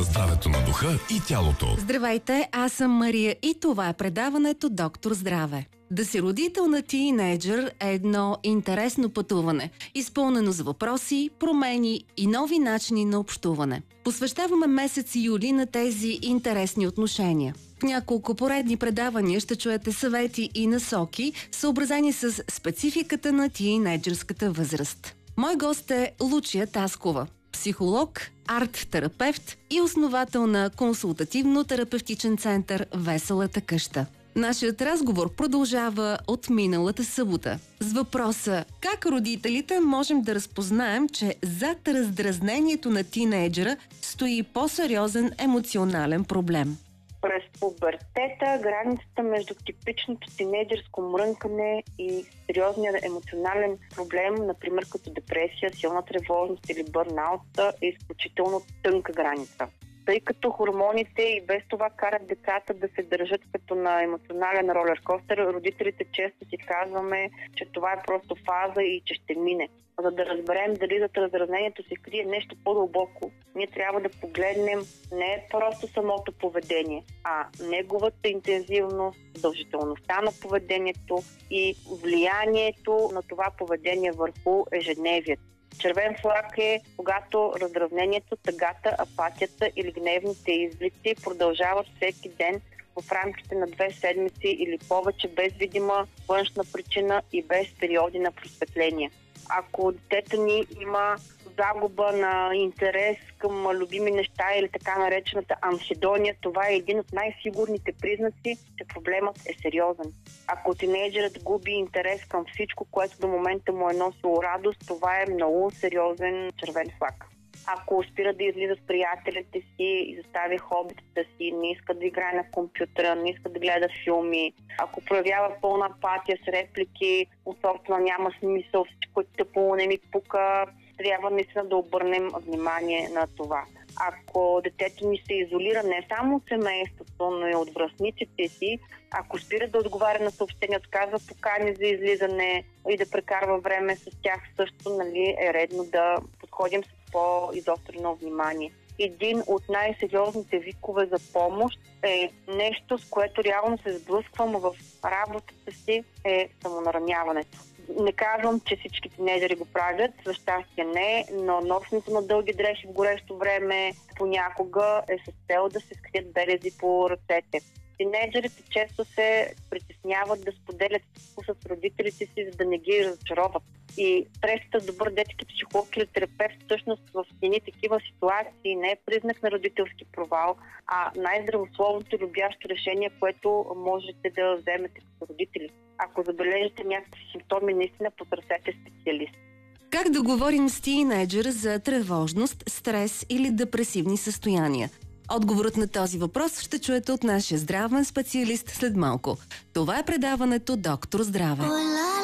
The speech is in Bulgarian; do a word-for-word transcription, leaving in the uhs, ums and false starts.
Здравето на духа и тялото. Здравейте, аз съм Мария и това е предаването Доктор Здраве. Да си родител на тийнейджър е едно интересно пътуване, изпълнено с въпроси, промени и нови начини на общуване. Посвещаваме месец юли на тези интересни отношения. В няколко поредни предавания ще чуете съвети и насоки, съобразени с спецификата на тийнейджърската възраст. Мой гост е Лучия Таскова, психолог, арт-терапевт и основател на консултативно-терапевтичен център Веселата къща. Нашият разговор продължава от миналата събота с въпроса: как родителите можем да разпознаем, че зад раздразнението на тийнейджера стои по-сериозен емоционален проблем? През пубертета границата между типичното тийнейджърско мрънкане и сериозния емоционален проблем, например като депресия, силна тревожност или бърнаут, е изключително тънка граница. Тъй като хормоните и без това карат децата да се държат като на емоционален ролеркостер, родителите често си казваме, че това е просто фаза и че ще мине. За да разберем дали зад раздразнението се крие нещо по-дълбоко, ние трябва да погледнем не просто самото поведение, а неговата интензивност, продължителността на поведението и влиянието на това поведение върху ежедневието. Червен флаг е, когато раздразнението, тъгата, апатията или гневните изблици продължават всеки ден в рамките на две седмици или повече, без видима външна причина и без периоди на просветление. Ако детето ни има загуба на интерес към любими неща или така наречената анхедония, това е един от най-сигурните признаци, че проблемът е сериозен. Ако тийнейджерът губи интерес към всичко, което до момента му е носило радост, това е много сериозен червен флаг. Ако спира да излиза с приятелите си, изостави хобитата си, не иска да играе на компютъра, не иска да гледа филми, ако проявява пълна апатия с реплики, от сорта на няма смисъл, всичко е тъпо, не ми пука, трябва наистина да обърнем внимание на това. Ако детето ни се изолира не само от семейството, но и от връстниците си, ако спира да отговаря на съобщения, отказва покани за излизане и да прекарва време с тях, също нали, е редно да подходим с по-изострено внимание. Един от най-сериозните викове за помощ е нещо, с което реално се сблъсквам в работата си, е самонараняването. Не казвам, че всички тийнейджери го правят, за щастие не, но носенето на дълги дрехи в горещо време понякога е с цел да се скрият белези по ръцете. Тийнейджерите често се притесняват да споделят с родителите си, за да не ги разочароват. И срещата с добър детски психолог или терапевт всъщност в едни такива ситуации не е признак на родителски провал, а най-здравословното и любящо решение, което можете да вземете като родители. Ако забележите някакви симптоми, наистина потърсете специалист. Как да говорим с тийнейджера за тревожност, стрес или депресивни състояния? Отговорът на този въпрос ще чуете от нашия здравен специалист след малко. Това е предаването Доктор Здраве.